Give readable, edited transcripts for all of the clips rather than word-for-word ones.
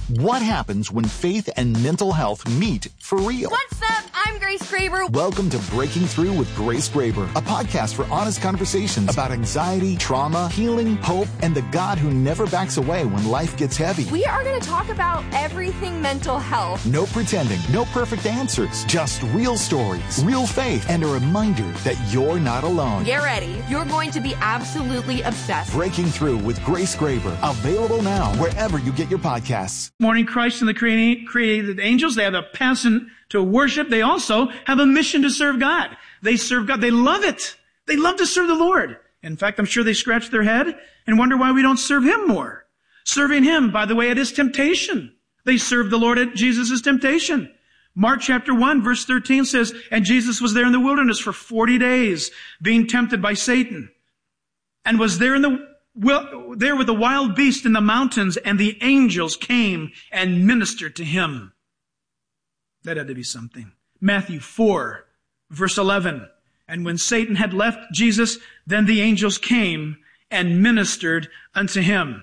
What happens when faith and mental health meet for real? What's up? I'm Grace Graber. Welcome to Breaking Through with Grace Graber, a podcast for honest conversations about anxiety, trauma, healing, hope, and the God who never backs away when life gets heavy. We are going to talk about everything mental health. No pretending, no perfect answers, just real stories, real faith, and a reminder that you're not alone. Get ready. You're going to be absolutely obsessed. Breaking Through with Grace Graber, available now wherever you get your podcasts. Morning Christ and the created angels, they have a passion to worship. They also have a mission to serve God. They serve God. They love it. They love to serve the Lord. In fact, I'm sure they scratch their head and wonder why we don't serve Him more. Serving Him, by the way, at His temptation. They served the Lord at Jesus' temptation. Mark chapter 1, verse 13 says, and Jesus was there in the wilderness for 40 days, being tempted by Satan, and was there there with the wild beast in the mountains, and the angels came and ministered to Him. That had to be something. Matthew 4, verse 11. And when Satan had left Jesus, then the angels came and ministered unto Him.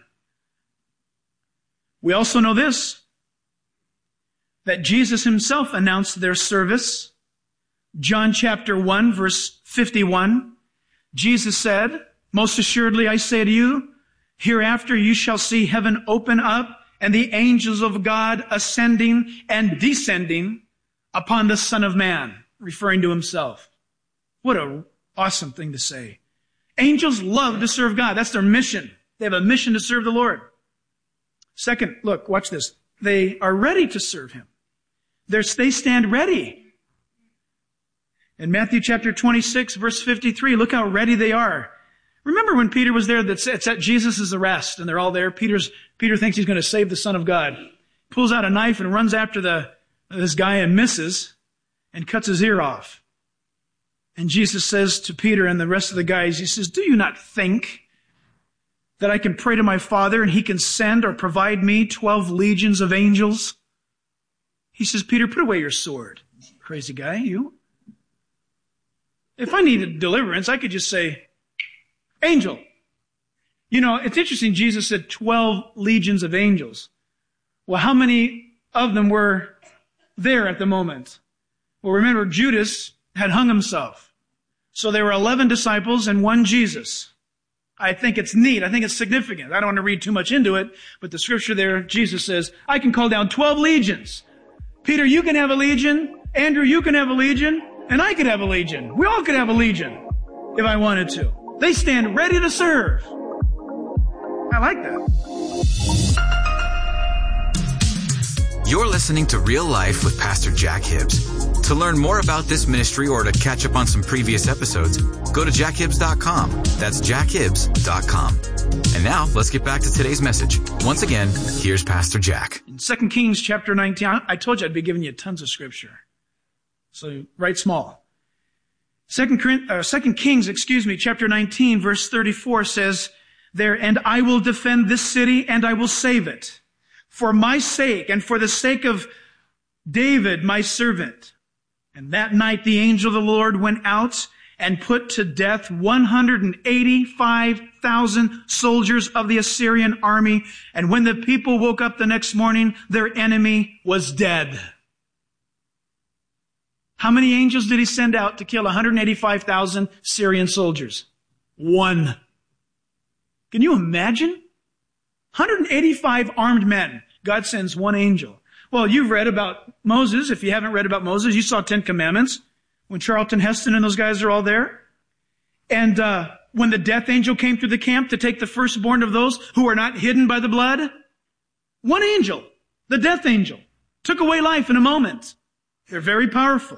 We also know this, that Jesus Himself announced their service. John chapter 1, verse 51. Jesus said, most assuredly I say to you, hereafter you shall see heaven open up and the angels of God ascending and descending upon the Son of Man, referring to Himself. What an awesome thing to say. Angels love to serve God. That's their mission. They have a mission to serve the Lord. Second, look, watch this. They are ready to serve Him. They stand ready. In Matthew chapter 26, verse 53, look how ready they are. Remember when Peter was there, it's at Jesus' arrest, and they're all there. Peter thinks he's going to save the Son of God. Pulls out a knife and runs after this guy and misses and cuts his ear off. And Jesus says to Peter and the rest of the guys, He says, do you not think that I can pray to my Father and He can send or provide me 12 legions of angels? He says, Peter, put away your sword. Crazy guy, you. If I needed deliverance, I could just say, angel. You know, it's interesting, Jesus said 12 legions of angels. Well, how many of them were there at the moment? Well, remember, Judas had hung himself. So there were 11 disciples and one Jesus. I think it's neat. I think it's significant. I don't want to read too much into it, but the scripture there, Jesus says, I can call down 12 legions. Peter, you can have a legion. Andrew, you can have a legion. And I could have a legion. We all could have a legion if I wanted to. They stand ready to serve. I like that. You're listening to Real Life with Pastor Jack Hibbs. To learn more about this ministry or to catch up on some previous episodes, go to jackhibbs.com. That's jackhibbs.com. And now, let's get back to today's message. Once again, here's Pastor Jack. In 2 Kings chapter 19, I told you I'd be giving you tons of scripture. So write small. 2 Kings, chapter 19, verse 34 says there, and I will defend this city and I will save it for my sake and for the sake of David, my servant. And that night the angel of the Lord went out and put to death 185,000 soldiers of the Assyrian army. And when the people woke up the next morning, their enemy was dead. How many angels did He send out to kill 185,000 Syrian soldiers? One. Can you imagine? 185 armed men. God sends one angel. Well, you've read about Moses. If you haven't read about Moses, you saw 10 Commandments when Charlton Heston and those guys are all there. And when the death angel came through the camp to take the firstborn of those who are not hidden by the blood, one angel, the death angel, took away life in a moment. They're very powerful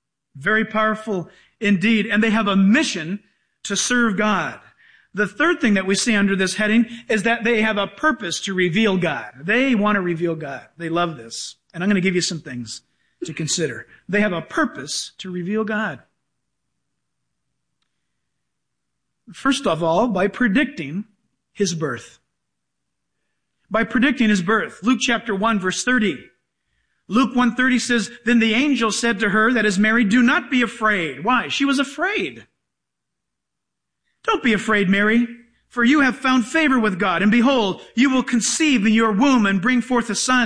indeed, and they have a mission to serve God. The third thing that we see under this heading is that they have a purpose to reveal God. They want to reveal God. They love this. And I'm going to give you some things to consider. They have a purpose to reveal God. First of all, by predicting His birth. By predicting His birth. Luke chapter 1, verse 30. Luke 1:30 says, then the angel said to her that is married, do not be afraid. Why? She was afraid. Don't be afraid, Mary, for you have found favor with God. And behold, you will conceive in your womb and bring forth a son.